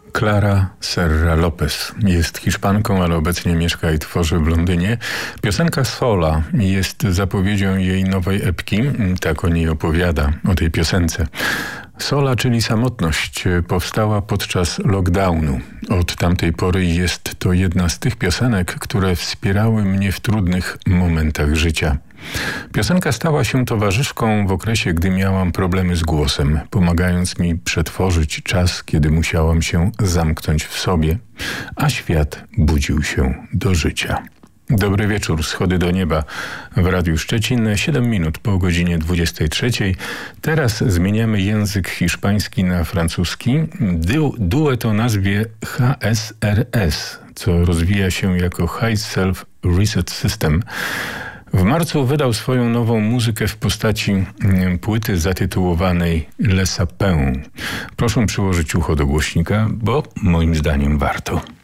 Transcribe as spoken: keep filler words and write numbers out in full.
Clara Serra Lopez jest Hiszpanką, ale obecnie mieszka i tworzy w Londynie. Piosenka Sola jest zapowiedzią jej nowej epki. Tak o niej opowiada, o tej piosence. Sola, czyli samotność, powstała podczas lockdownu. Od tamtej pory jest to jedna z tych piosenek, które wspierały mnie w trudnych momentach życia. Piosenka stała się towarzyszką w okresie, gdy miałam problemy z głosem, pomagając mi przetworzyć czas, kiedy musiałam się zamknąć w sobie, a świat budził się do życia. Dobry wieczór, Schody do nieba w Radiu Szczecin, siedem minut po godzinie dwudziestej trzeciej. Teraz zmieniamy język hiszpański na francuski. Du duet o nazwie H S R S, co rozwija się jako High Self Reset System. W marcu wydał swoją nową muzykę w postaci płyty zatytułowanej Le Sapin. Proszę przyłożyć ucho do głośnika, bo moim zdaniem warto.